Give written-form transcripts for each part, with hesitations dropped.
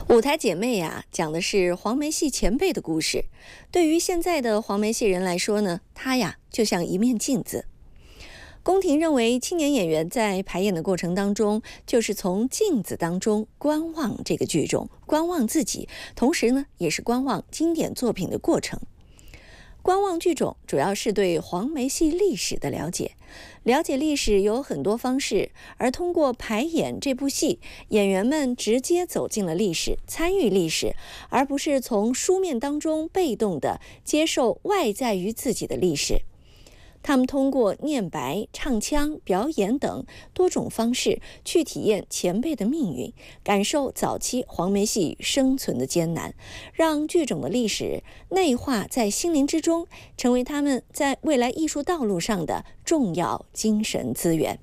舞台姐妹呀，讲的是黄梅戏前辈的故事。对于现在的黄梅戏人来说呢，她呀就像一面镜子。宫廷认为，青年演员在排演的过程当中，就是从镜子当中观望这个剧种，观望自己，同时呢，也是观望经典作品的过程。观望剧种主要是对黄梅戏历史的了解，了解历史有很多方式，而通过排演这部戏，演员们直接走进了历史，参与历史，而不是从书面当中被动地接受外在于自己的历史。他们通过念白、唱腔、表演等多种方式去体验前辈的命运，感受早期黄梅戏生存的艰难，让剧种的历史内化在心灵之中，成为他们在未来艺术道路上的重要精神资源。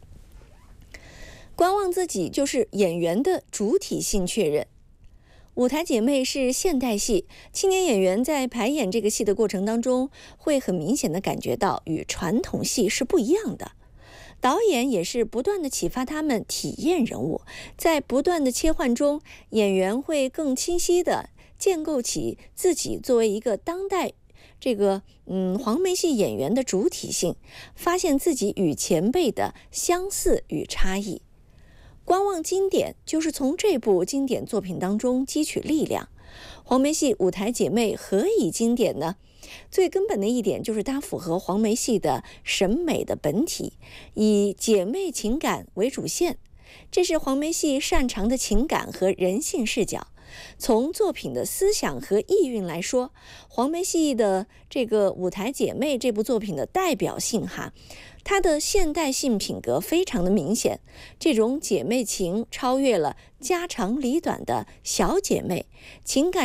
观望自己就是演员的主体性确认。舞台姐妹是现代戏，青年演员在排演这个戏的过程当中，会很明显地感觉到与传统戏是不一样的。导演也是不断地启发他们体验人物，在不断的切换中，演员会更清晰地建构起自己作为一个当代黄梅戏演员的主体性，发现自己与前辈的相似与差异。观望经典就是从这部经典作品当中汲取力量。黄梅戏舞台姐妹何以经典呢？最根本的一点就是它符合黄梅戏的审美的本体，以姐妹情感为主线，这是黄梅戏擅长的情感和人性视角。从作品的思想和意蕴来说，黄梅戏的这个舞台姐妹这部作品的代表性它的现代性品格非常的明显，这种姐妹情超越了家长里短的小姐妹情感。